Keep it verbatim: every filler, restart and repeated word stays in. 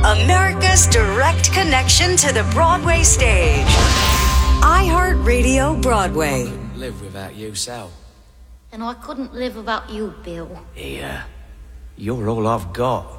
America's direct connection to the Broadway stage. iHeartRadio Broadway. I couldn't live without you, Sal. And I couldn't live without you, Bill. Yeah, you're all I've got.